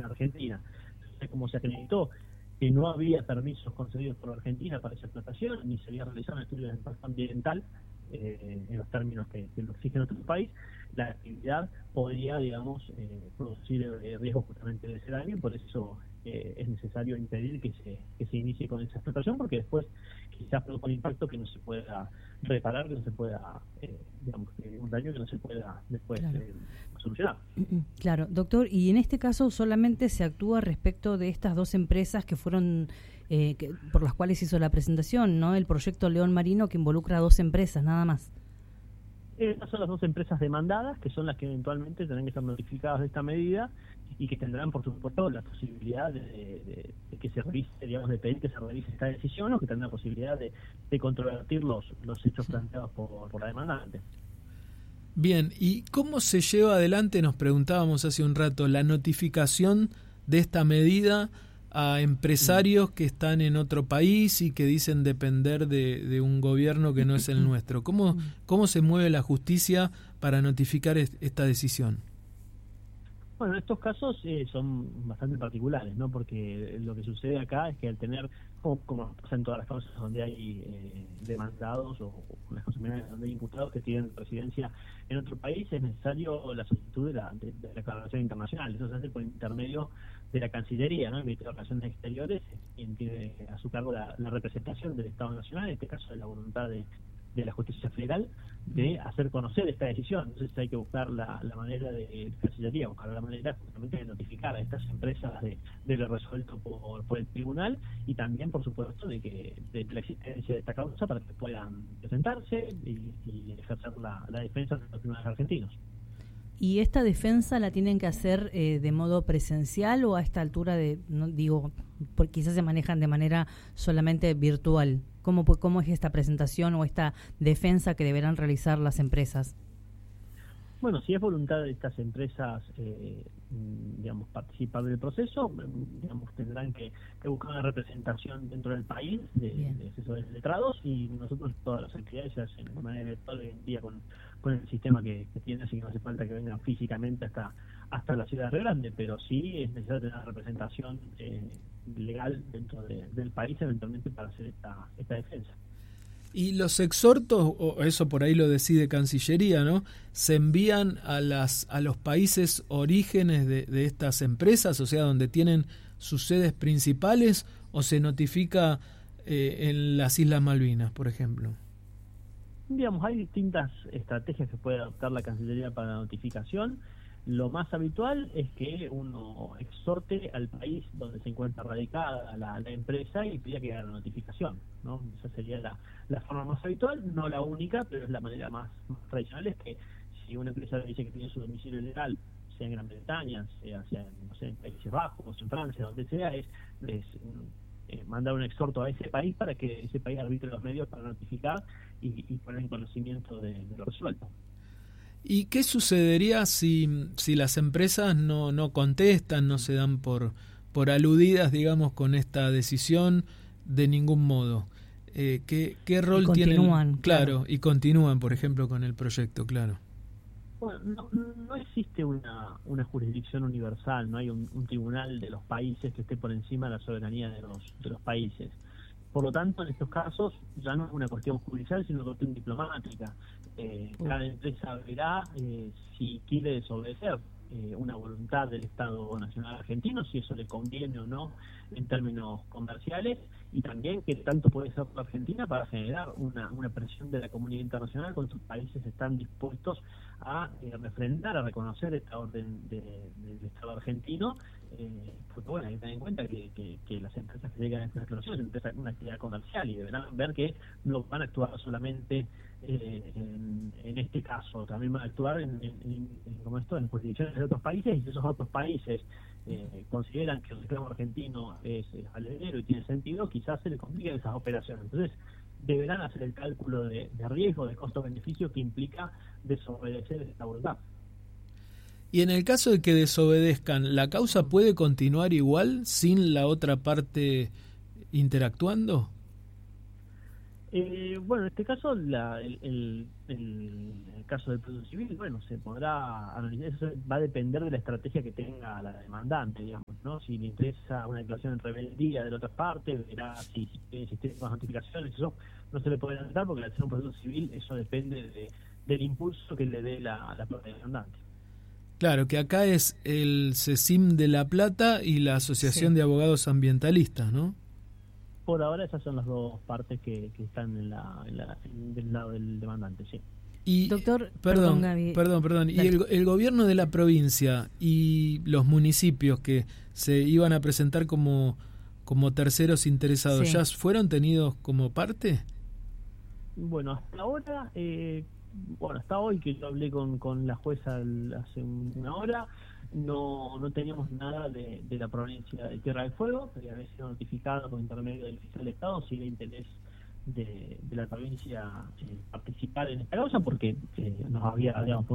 en Argentina. Entonces, como se acreditó que no había permisos concedidos por Argentina para esa explotación, ni se había realizado un estudio de impacto ambiental en los términos que lo exige nuestro país, la actividad podría, digamos, producir riesgos justamente de ese daño, y por eso es necesario impedir que se inicie con esa explotación, porque después quizás produzca un impacto que no se pueda reparar, que no se pueda, digamos, un daño que no se pueda después solucionar. Claro, doctor, y en este caso solamente se actúa respecto de estas dos empresas que fueron por las cuales hizo la presentación, ¿no? El proyecto León Marino, que involucra a 2 empresas, nada más. Estas son las 2 empresas demandadas, que son las que eventualmente tendrán que ser notificadas de esta medida y que tendrán, por supuesto, la posibilidad de que se revise, digamos, de pedir que se revise esta decisión, o que tendrán la posibilidad de controvertir los hechos planteados por la demandante. Bien, ¿y cómo se lleva adelante, nos preguntábamos hace un rato, la notificación de esta medida a empresarios que están en otro país y que dicen depender de un gobierno que no es el nuestro? ¿Cómo se mueve la justicia para notificar esta decisión? Bueno, estos casos son bastante particulares, ¿no? Porque lo que sucede acá es que al tener, como pasa en todas las causas donde hay demandados o las causas penales donde hay imputados que tienen residencia en otro país, es necesario la solicitud de la declaración internacional. Eso se hace por intermedio de la Cancillería, ¿no? El Ministerio de Relaciones Exteriores, quien tiene a su cargo la representación del Estado Nacional, en este caso de la voluntad de la justicia federal, de hacer conocer esta decisión. Entonces hay que buscar la manera de Cancillería, buscar la manera justamente de notificar a estas empresas de lo resuelto por el tribunal, y también, por supuesto, de la existencia de esta causa para que puedan presentarse y ejercer la defensa de los tribunales argentinos. ¿Y esta defensa la tienen que hacer de modo presencial o a esta altura porque quizás se manejan de manera solamente virtual? ¿Cómo es esta presentación o esta defensa que deberán realizar las empresas? Bueno, si es voluntad de estas empresas, digamos, participar del proceso, digamos, tendrán que buscar una representación dentro del país de asesores letrados, y nosotros todas las actividades se hacen de manera virtual hoy en día con el sistema que tiene, así que no hace falta que vengan físicamente hasta la ciudad de Río Grande, pero sí es necesario tener una representación legal dentro del país eventualmente para hacer esta defensa. Y los exhortos, o eso por ahí lo decide Cancillería, ¿no? ¿Se envían a los países orígenes de estas empresas, o sea, donde tienen sus sedes principales, o se notifica en las Islas Malvinas, por ejemplo? Digamos, hay distintas estrategias que puede adoptar la Cancillería para la notificación. Lo más habitual es que uno exhorte al país donde se encuentra radicada la empresa y pida que haga la notificación, ¿no? Esa sería la forma más habitual, no la única, pero es la manera más tradicional. Es que si una empresa dice que tiene su domicilio legal, sea en Gran Bretaña, sea en Países Bajos, en Francia, donde sea, es mandar un exhorto a ese país para que ese país arbitre los medios para notificar y poner en conocimiento de lo resuelto. ¿Y qué sucedería si las empresas no contestan, no se dan por aludidas, digamos, con esta decisión de ningún modo? ¿Qué rol tienen? Claro, y continúan, por ejemplo, con el proyecto, claro. Bueno, no existe una jurisdicción universal, no hay un tribunal de los países que esté por encima de la soberanía de los países. Por lo tanto, en estos casos ya no es una cuestión judicial, sino una cuestión diplomática. Cada empresa verá si quiere desobedecer una voluntad del Estado Nacional Argentino, si eso le conviene o no en términos comerciales, y también qué tanto puede ser la Argentina para generar una presión de la comunidad internacional cuando sus países están dispuestos a refrendar, a reconocer esta orden del Estado argentino, porque bueno, hay que tener en cuenta que las empresas que llegan a estas declaraciones empiezan una actividad comercial y deberán ver que no van a actuar solamente en este caso, también van a actuar en jurisdicciones de otros países, y si esos otros países consideran que el reclamo argentino es valedero y tiene sentido, quizás se les compliquen esas operaciones. Entonces deberán hacer el cálculo de riesgo, de costo-beneficio que implica desobedecer esta voluntad. Y en el caso de que desobedezcan, ¿la causa puede continuar igual sin la otra parte interactuando? Bueno, en este caso, el caso del proceso civil, bueno, se podrá analizar. Eso va a depender de la estrategia que tenga la demandante, digamos. ¿no? Si le interesa una declaración en rebeldía de la otra parte, verá si existen más notificaciones. Eso no se le puede adelantar porque al ser un proceso civil eso depende del impulso que le dé la parte demandante. Claro, que acá es el CECIM de La Plata y la Asociación de Abogados Ambientalistas, ¿no? Por ahora esas son las dos partes que están del lado del demandante, sí. Y, doctor, perdón. Dale. Y el gobierno de la provincia y los municipios que se iban a presentar como terceros interesados, ¿ya fueron tenidos como parte? Bueno, hasta ahora, hasta hoy que yo hablé con la jueza hace una hora, no teníamos nada de la provincia de Tierra del Fuego, que había sido notificado por intermedio del fiscal de Estado si hay interés de la provincia participar en esta causa, porque nos había, digamos,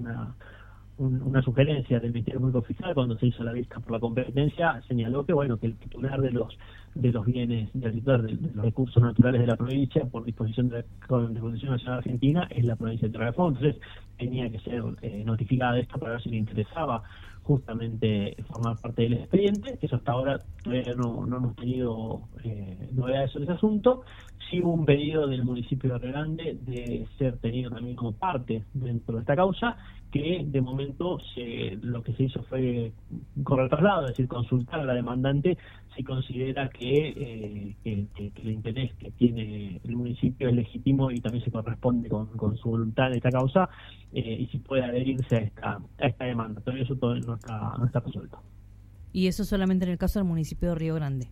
una sugerencia del Ministerio Público Fiscal cuando se hizo la vista por la competencia, señaló que que el titular de los bienes, del titular de los recursos naturales de la provincia por disposición de la Constitución Nacional Argentina es la provincia de Tierra del Fuego. Entonces tenía que ser notificada de esto para ver si le interesaba justamente formar parte del expediente. Eso hasta ahora todavía no hemos tenido novedades sobre ese asunto. Sí hubo un pedido del municipio de Río Grande de ser tenido también como parte dentro de esta causa, que de momento lo que se hizo fue correr traslado, es decir, consultar a la demandante si considera que el interés que tiene el municipio es legítimo y también se corresponde con su voluntad en esta causa, y si puede adherirse a esta demanda. Todavía eso no está resuelto. ¿Y eso solamente en el caso del municipio de Río Grande?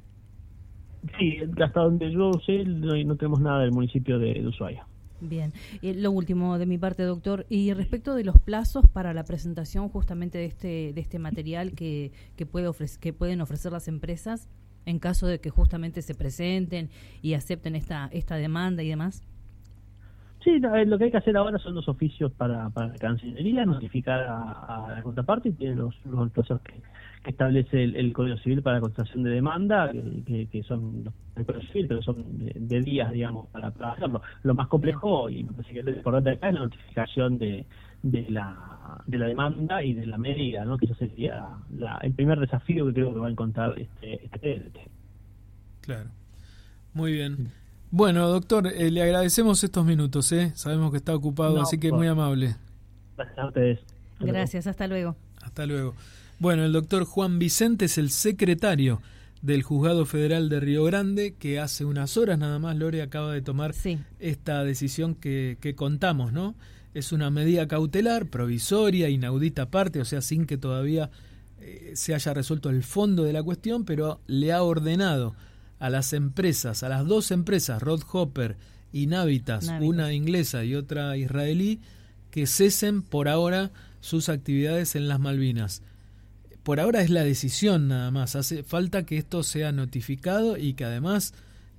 Sí, hasta donde yo sé no tenemos nada del municipio de Ushuaia. Bien, lo último de mi parte, doctor, y respecto de los plazos para la presentación justamente de este material que pueden ofrecer las empresas en caso de que justamente se presenten y acepten esta demanda y demás. Sí, lo que hay que hacer ahora son los oficios para la Cancillería, notificar a la contraparte, y tiene los plazos que establece el Código Civil para la contestación de demanda, que son el Código Civil, pero son de días, digamos, para hacerlo. Lo más complejo, y me parece que lo importante acá, es la notificación de la demanda y de la medida, ¿no? Que eso sería el primer desafío que creo que va a encontrar este. Claro. Muy bien. Bueno, doctor, le agradecemos estos minutos, sabemos que está ocupado, así que muy amable. Gracias a ustedes. Gracias, hasta luego. Hasta luego. Bueno, el doctor Juan Vicente es el secretario del Juzgado Federal de Río Grande, que hace unas horas nada más, Lore, acaba de tomar esta decisión que contamos, ¿no? Es una medida cautelar, provisoria, inaudita aparte, o sea, sin que todavía se haya resuelto el fondo de la cuestión, pero le ha ordenado a las empresas, a las dos empresas, Rodhopper y Navitas, una inglesa y otra israelí, que cesen por ahora sus actividades en las Malvinas. Por ahora es la decisión nada más, hace falta que esto sea notificado y que además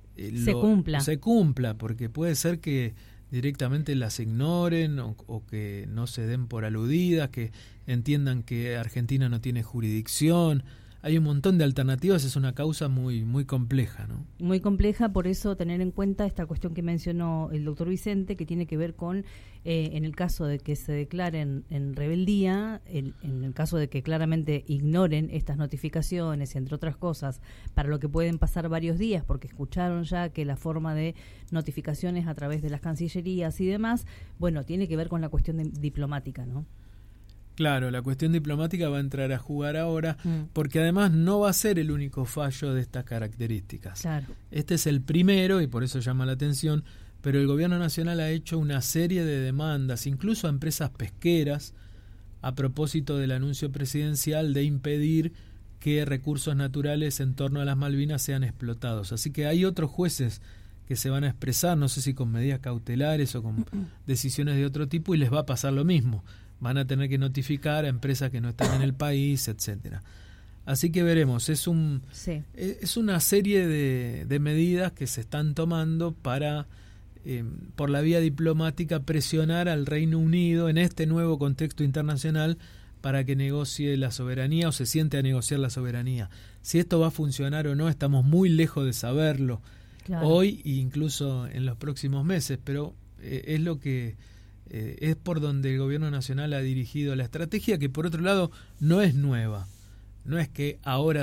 se cumpla, porque puede ser que directamente las ignoren o que no se den por aludidas, que entiendan que Argentina no tiene jurisdicción. Hay un montón de alternativas, es una causa muy muy compleja, ¿no? Muy compleja, por eso tener en cuenta esta cuestión que mencionó el doctor Vicente, que tiene que ver con, en el caso de que se declaren en rebeldía, en el caso de que claramente ignoren estas notificaciones, entre otras cosas, para lo que pueden pasar varios días, porque escucharon ya que la forma de notificaciones a través de las cancillerías y demás, bueno, tiene que ver con la cuestión diplomática, ¿no? Claro, la cuestión diplomática va a entrar a jugar ahora, porque además no va a ser el único fallo de estas características. Claro. Este es el primero y por eso llama la atención, pero el gobierno nacional ha hecho una serie de demandas, incluso a empresas pesqueras, a propósito del anuncio presidencial de impedir que recursos naturales en torno a las Malvinas sean explotados. Así que hay otros jueces que se van a expresar, no sé si con medidas cautelares o con decisiones de otro tipo, y les va a pasar lo mismo. Van a tener que notificar a empresas que no están en el país, etcétera. Así que veremos, es una serie de medidas que se están tomando para, por la vía diplomática, presionar al Reino Unido en este nuevo contexto internacional para que negocie la soberanía o se siente a negociar la soberanía. Si esto va a funcionar o no, estamos muy lejos de saberlo hoy e incluso en los próximos meses, pero es lo que... es por donde el gobierno nacional ha dirigido la estrategia, que por otro lado no es nueva. No es que ahora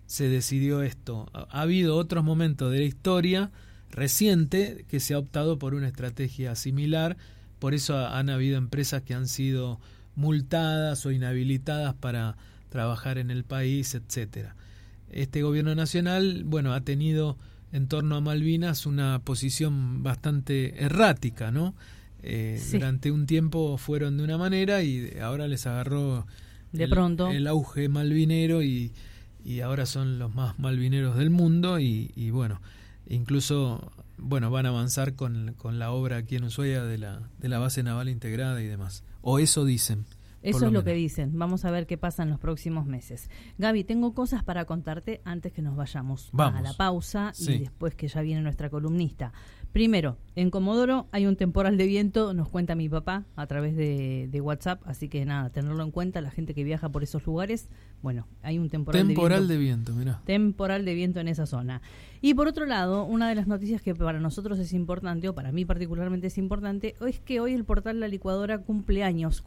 se decidió esto. Ha habido otros momentos de la historia reciente que se ha optado por una estrategia similar, por eso han habido empresas que han sido multadas o inhabilitadas para trabajar en el país, etcétera. Este gobierno nacional, bueno, ha tenido en torno a Malvinas una posición bastante errática, ¿no? Sí. Durante un tiempo fueron de una manera y ahora les agarró de pronto el auge malvinero y ahora son los más malvineros del mundo y bueno, incluso bueno, van a avanzar con la obra aquí en Ushuaia de la base naval integrada y demás. O eso dicen. Eso es lo que dicen. Vamos a ver qué pasa en los próximos meses. Gaby, tengo cosas para contarte antes que nos vayamos a la pausa y después que ya viene nuestra columnista. Primero, en Comodoro hay un temporal de viento, nos cuenta mi papá a través de WhatsApp, así que nada, tenerlo en cuenta, la gente que viaja por esos lugares, bueno, hay un temporal de viento, mirá. Temporal de viento en esa zona. Y por otro lado, una de las noticias que para nosotros es importante, o para mí particularmente es importante, es que hoy el portal La Licuadora cumple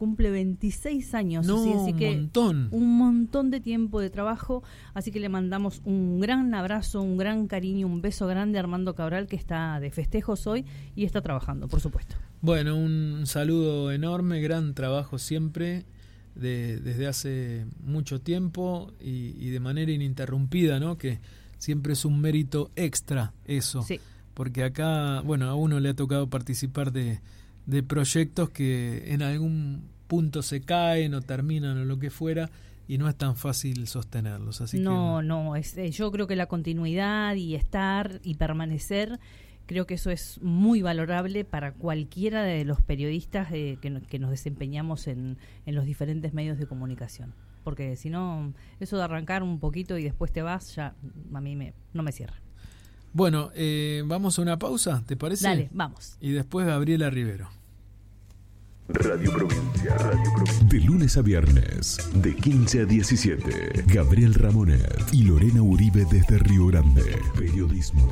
26 años. No, así que un montón de tiempo de trabajo, así que le mandamos un gran abrazo, un gran cariño, un beso grande a Armando Cabral, que está de festejos hoy y está trabajando, por supuesto. Bueno, un saludo enorme, gran trabajo siempre, desde hace mucho tiempo y de manera ininterrumpida, ¿no? Que siempre es un mérito extra eso, sí. Porque acá, bueno, a uno le ha tocado participar de proyectos que en algún punto se caen o terminan o lo que fuera y no es tan fácil sostenerlos. Así yo creo que la continuidad y estar y permanecer, creo que eso es muy valorable para cualquiera de los periodistas que nos desempeñamos en los diferentes medios de comunicación. Porque si no, eso de arrancar un poquito y después te vas, ya a mí no me cierra. Bueno, vamos a una pausa, ¿te parece? Dale, vamos. Y después Gabriela Rivero. Radio Provincia. De lunes a viernes, de 15 a 17. Gabriel Ramonet y Lorena Uribe desde Río Grande. Periodismo.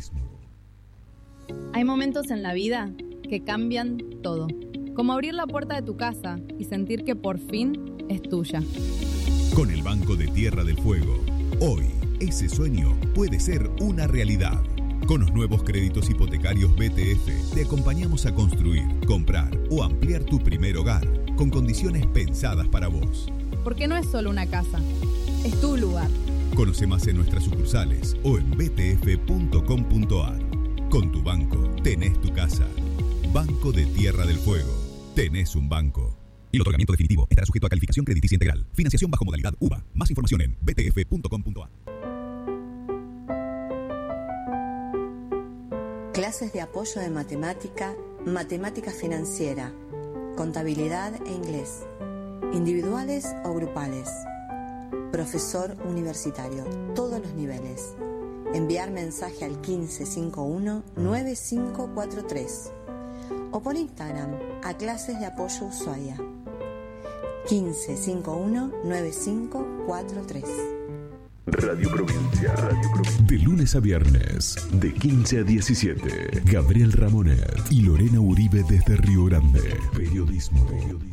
Hay momentos en la vida que cambian todo. Como abrir la puerta de tu casa y sentir que por fin es tuya. Con el Banco de Tierra del Fuego, hoy ese sueño puede ser una realidad. Con los nuevos créditos hipotecarios BTF, te acompañamos a construir, comprar o ampliar tu primer hogar con condiciones pensadas para vos. Porque no es solo una casa, es tu lugar. Conoce más en nuestras sucursales o en btf.com.ar. Con tu banco, tenés tu casa. Banco de Tierra del Fuego. Tenés un banco. El otorgamiento definitivo estará sujeto a calificación crediticia integral. Financiación bajo modalidad UVA. Más información en btf.com.ar. Clases de apoyo de matemática, matemática financiera, contabilidad e inglés, individuales o grupales. Profesor universitario, todos los niveles. Enviar mensaje al 1551-9543 o por Instagram a Clases de Apoyo Ushuaia. 1551-9543. Radio Provincia. De lunes a viernes, de 15 a 17. Gabriel Ramonet y Lorena Uribe desde Río Grande. Periodismo.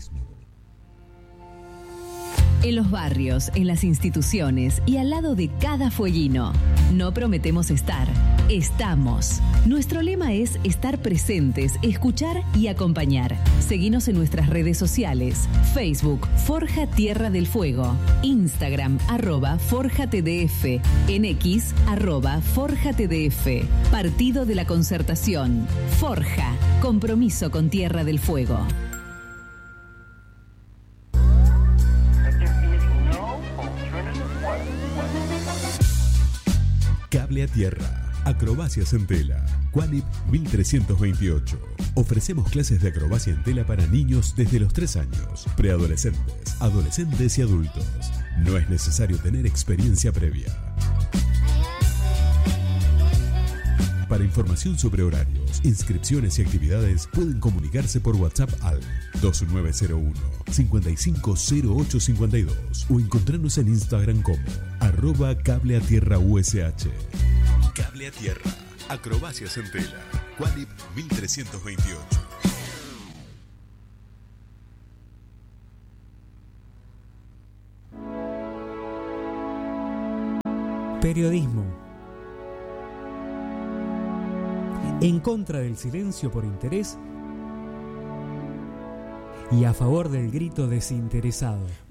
En los barrios, en las instituciones y al lado de cada fueguino. No prometemos estar, estamos. Nuestro lema es estar presentes, escuchar y acompañar. Seguinos en nuestras redes sociales. Facebook, Forja Tierra del Fuego. Instagram, @ForjaTDF. En X, @ForjaTDF. Partido de la Concertación. Forja, compromiso con Tierra del Fuego. Cable a Tierra, acrobacias en tela, Qualip 1328. Ofrecemos clases de acrobacia en tela para niños desde los 3 años, preadolescentes, adolescentes y adultos. No es necesario tener experiencia previa. Para información sobre horarios, inscripciones y actividades, pueden comunicarse por WhatsApp al 2901-550852 o encontrarnos en Instagram como @cableatierraush. Cable a Tierra, acrobacias en tela, Qualip 1328. Periodismo. En contra del silencio por interés y a favor del grito desinteresado.